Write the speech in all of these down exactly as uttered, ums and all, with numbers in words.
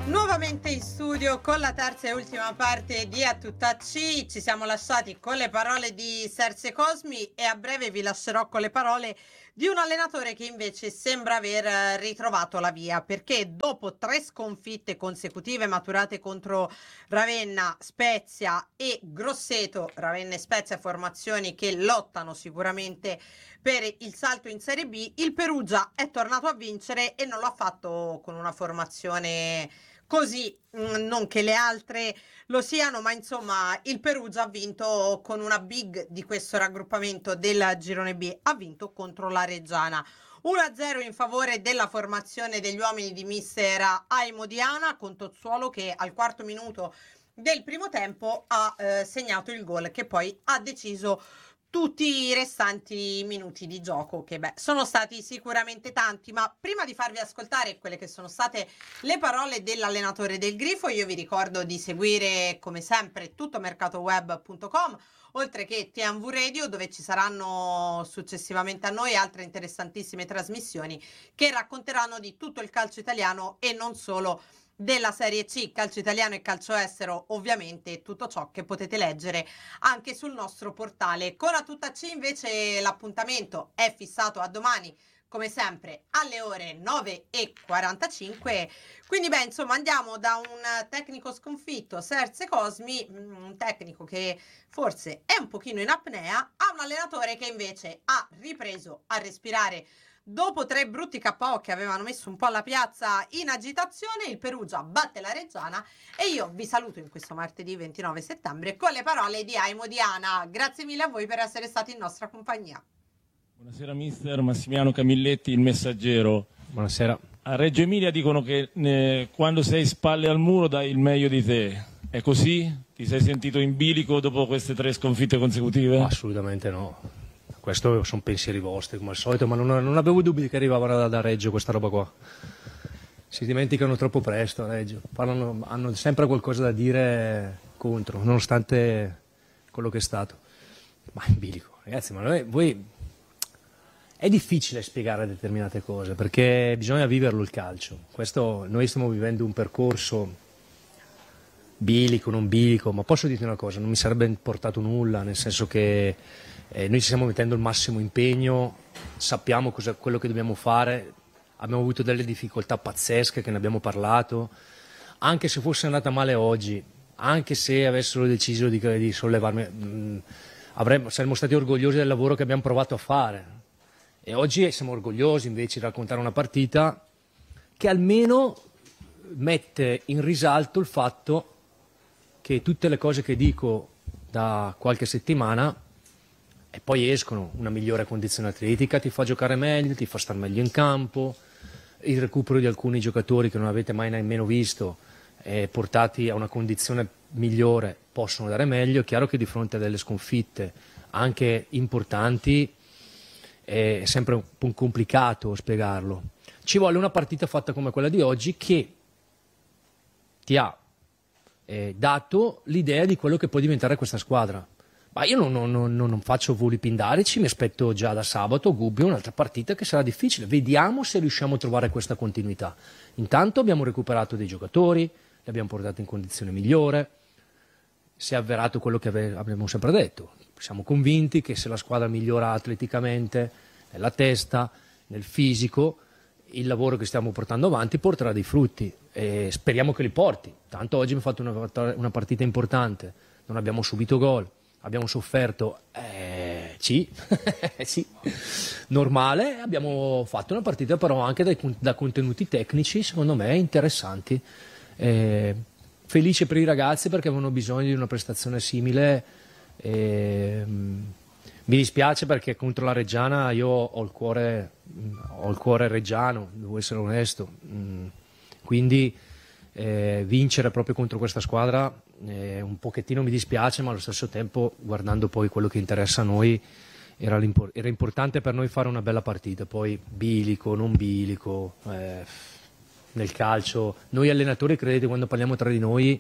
Nuovamente in studio con la terza e ultima parte di A Tutta C. Ci siamo lasciati con le parole di Serse Cosmi e a breve vi lascerò con le parole di un allenatore che invece sembra aver ritrovato la via, perché dopo tre sconfitte consecutive maturate contro Ravenna, Spezia e Grosseto, Ravenna e Spezia formazioni che lottano sicuramente per il salto in Serie B, il Perugia è tornato a vincere e non lo ha fatto con una formazione così, non che le altre lo siano, ma insomma il Perugia ha vinto con una big di questo raggruppamento del girone B, ha vinto contro la Reggiana. uno a zero in favore della formazione degli uomini di mister Aimo Diana, con Tozzuolo che al quarto minuto del primo tempo ha eh, segnato il gol che poi ha deciso tutti i restanti minuti di gioco, che beh, sono stati sicuramente tanti, ma prima di farvi ascoltare quelle che sono state le parole dell'allenatore del Grifo, io vi ricordo di seguire come sempre tuttomercatoweb punto com, oltre che T M V Radio, dove ci saranno successivamente a noi altre interessantissime trasmissioni che racconteranno di tutto il calcio italiano e non solo della Serie C, calcio italiano e calcio estero, ovviamente tutto ciò che potete leggere anche sul nostro portale. Con A Tutta C invece l'appuntamento è fissato a domani, come sempre alle ore nove e quarantacinque, quindi beh insomma andiamo da un tecnico sconfitto, Serse Cosmi, un tecnico che forse è un pochino in apnea, a un allenatore che invece ha ripreso a respirare. Dopo tre brutti K O che avevano messo un po' la piazza in agitazione, il Perugia batte la Reggiana e io vi saluto in questo martedì ventinove settembre con le parole di Aimo Diana. Grazie mille a voi per essere stati in nostra compagnia. Buonasera mister Massimiliano Camilletti, il Messaggero. Buonasera. A Reggio Emilia dicono che eh, quando sei spalle al muro dai il meglio di te. È così? Ti sei sentito in bilico dopo queste tre sconfitte consecutive? Assolutamente no. Questo sono pensieri vostri come al solito, ma non, non avevo dubbi che arrivavano da, da Reggio questa roba qua. Si dimenticano troppo presto a Reggio, parlano, hanno sempre qualcosa da dire contro, nonostante quello che è stato. Ma in bilico, ragazzi, ma noi, voi... È difficile spiegare determinate cose perché bisogna viverlo il calcio. Questo, noi stiamo vivendo un percorso bilico, non bilico, ma posso dirti una cosa, non mi sarebbe importato nulla, nel senso che eh, noi ci stiamo mettendo il massimo impegno, sappiamo cosa, quello che dobbiamo fare, abbiamo avuto delle difficoltà pazzesche che ne abbiamo parlato, anche se fosse andata male oggi, anche se avessero deciso di, di sollevarmi, mh, avremmo, saremmo stati orgogliosi del lavoro che abbiamo provato a fare. E oggi siamo orgogliosi invece di raccontare una partita che almeno mette in risalto il fatto che tutte le cose che dico da qualche settimana e poi escono, una migliore condizione atletica ti fa giocare meglio, ti fa star meglio in campo, il recupero di alcuni giocatori che non avete mai nemmeno visto eh, portati a una condizione migliore possono dare meglio. È chiaro che di fronte a delle sconfitte anche importanti è sempre un po' complicato spiegarlo. Ci vuole una partita fatta come quella di oggi che ti ha eh, dato l'idea di quello che può diventare questa squadra. Ma io non, non, non, non faccio voli pindarici, mi aspetto già da sabato a Gubbio un'altra partita che sarà difficile. Vediamo se riusciamo a trovare questa continuità. Intanto abbiamo recuperato dei giocatori, li abbiamo portati in condizione migliore, si è avverato quello che ave- abbiamo sempre detto. Siamo convinti che se la squadra migliora atleticamente, nella testa, nel fisico, il lavoro che stiamo portando avanti porterà dei frutti e speriamo che li porti. Tanto oggi abbiamo fatto una, una partita importante, non abbiamo subito gol, abbiamo sofferto, eh, sì, sì, normale, abbiamo fatto una partita però anche dai, da contenuti tecnici secondo me interessanti. Eh, felice per i ragazzi perché avevano bisogno di una prestazione simile. E, mi dispiace perché contro la Reggiana io ho il cuore, ho il cuore reggiano, devo essere onesto, quindi eh, vincere proprio contro questa squadra eh, un pochettino mi dispiace, ma allo stesso tempo guardando poi quello che interessa a noi era, era importante per noi fare una bella partita. Poi bilico, non bilico, eh, nel calcio noi allenatori, credete, quando parliamo tra di noi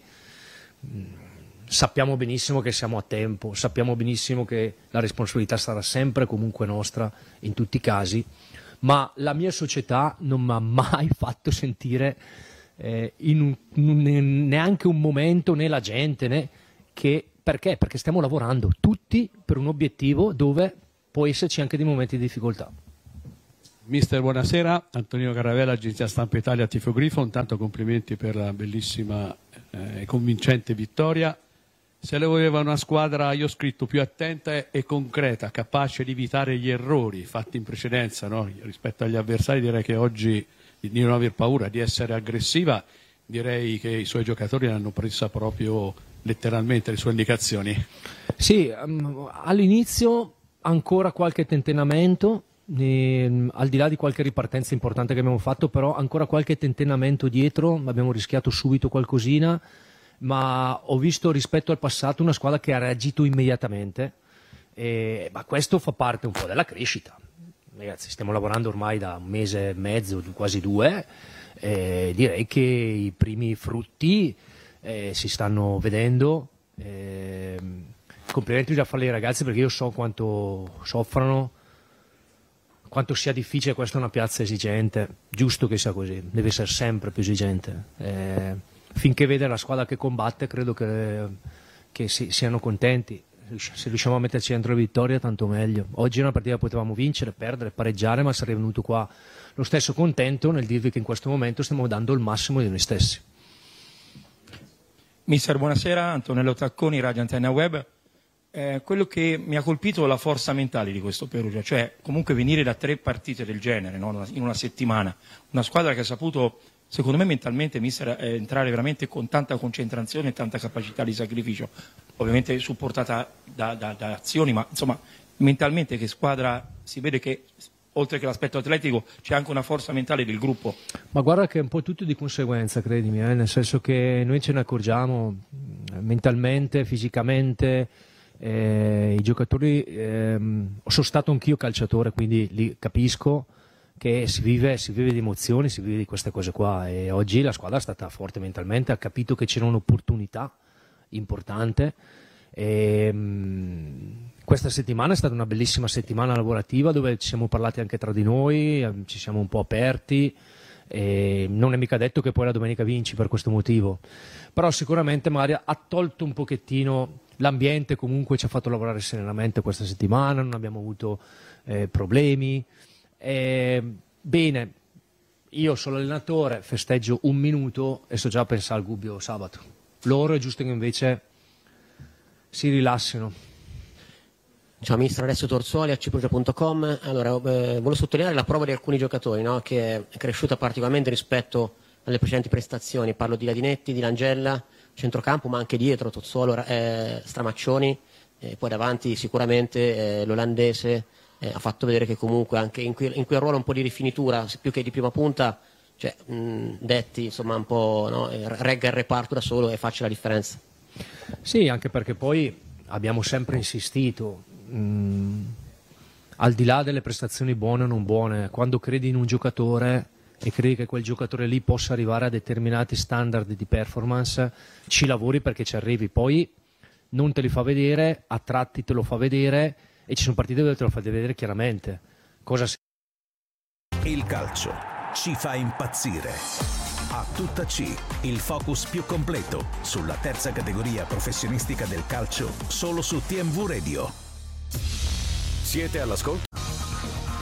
sappiamo benissimo che siamo a tempo, sappiamo benissimo che la responsabilità sarà sempre comunque nostra in tutti i casi, ma la mia società non mi ha mai fatto sentire eh, in un, un, neanche un momento né la gente né che, perché? Perché stiamo lavorando tutti per un obiettivo dove può esserci anche dei momenti di difficoltà. Mister, buonasera, Antonino Carravella, Agenzia Stampa Italia, Tifo Grifo. Intanto complimenti per la bellissima e eh, convincente vittoria. Se le voleva una squadra, io ho scritto, più attenta e concreta, capace di evitare gli errori fatti in precedenza, no? Rispetto agli avversari, direi che oggi di non aver paura, di essere aggressiva, direi che i suoi giocatori l'hanno presa proprio letteralmente le sue indicazioni. Sì, um, all'inizio ancora qualche tentennamento, eh, al di là di qualche ripartenza importante che abbiamo fatto, però ancora qualche tentennamento dietro, abbiamo rischiato subito qualcosina, ma ho visto rispetto al passato una squadra che ha reagito immediatamente, e, ma questo fa parte un po' della crescita. Ragazzi, stiamo lavorando ormai da un mese e mezzo, quasi due, e direi che i primi frutti eh, si stanno vedendo. Eh, complimenti già farli ai ragazzi, perché io so quanto soffrano, quanto sia difficile. Questa è una piazza esigente, giusto che sia così, deve essere sempre più esigente. Eh, finché vede la squadra che combatte, credo che, che si, siano contenti. Se riusciamo a metterci dentro la vittoria, tanto meglio. Oggi è una partita che potevamo vincere, perdere, pareggiare, ma sarei venuto qua lo stesso contento nel dirvi che in questo momento stiamo dando il massimo di noi stessi. Mister, buonasera, Antonello Tacconi, Radio Antenna Web. Eh, quello che mi ha colpito è la forza mentale di questo Perugia, cioè comunque venire da tre partite del genere, no? In una settimana, una squadra che ha saputo, secondo me mentalmente, mister, eh, entrare veramente con tanta concentrazione e tanta capacità di sacrificio, ovviamente supportata da, da, da azioni, ma insomma mentalmente che squadra, si vede che oltre che l'aspetto atletico c'è anche una forza mentale del gruppo. Ma guarda che è un po' tutto di conseguenza, credimi, eh? Nel senso che noi ce ne accorgiamo mentalmente, fisicamente. Eh, i giocatori, ehm, sono stato anch'io calciatore, quindi li capisco che si vive, si vive di emozioni, si vive di queste cose qua, e oggi la squadra è stata forte mentalmente, ha capito che c'era un'opportunità importante, e, mh, questa settimana è stata una bellissima settimana lavorativa dove ci siamo parlati anche tra di noi, ci siamo un po' aperti, e non è mica detto che poi la domenica vinci per questo motivo, però sicuramente magari ha tolto un pochettino l'ambiente, comunque ci ha fatto lavorare serenamente questa settimana, non abbiamo avuto eh, problemi. Eh, bene, io sono allenatore, festeggio un minuto e sto già a pensare al Gubbio sabato. Loro è giusto che invece si rilassino. Ciao mister, Alessio Torzuoli a ciprugia punto com. Allora, eh, volevo sottolineare la prova di alcuni giocatori, no? Che è cresciuta particolarmente rispetto alle precedenti prestazioni. Parlo di Ladinetti, di Langella, centrocampo, ma anche dietro, Tozzuolo, eh, Stramaccioni, eh, poi davanti sicuramente eh, l'olandese eh, ha fatto vedere che comunque anche in, que- in quel ruolo un po' di rifinitura, più che di prima punta, cioè, mh, Detti insomma un po', no? regga il reparto da solo e faccia la differenza. Sì, anche perché poi abbiamo sempre insistito, mh, al di là delle prestazioni buone o non buone, quando credi in un giocatore e credi che quel giocatore lì possa arrivare a determinati standard di performance, ci lavori perché ci arrivi. Poi non te li fa vedere, a tratti te lo fa vedere, e ci sono partite dove te lo fa vedere chiaramente. Cosa si... Il calcio ci fa impazzire. A tutta C, il focus più completo sulla terza categoria professionistica del calcio, solo su T M V Radio. Siete all'ascolto